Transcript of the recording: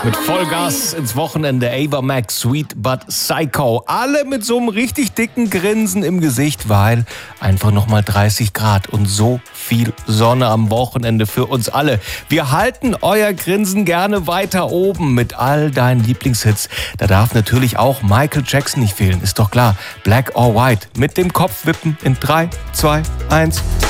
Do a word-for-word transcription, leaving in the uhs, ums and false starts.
Mit Vollgas ins Wochenende. Ava Max, Sweet But Psycho. Alle mit so einem richtig dicken Grinsen im Gesicht, weil einfach nochmal dreißig Grad und so viel Sonne am Wochenende für uns alle. Wir halten euer Grinsen gerne weiter oben mit all deinen Lieblingshits. Da darf natürlich auch Michael Jackson nicht fehlen, ist doch klar. Black or White mit dem Kopfwippen in drei, zwei, eins.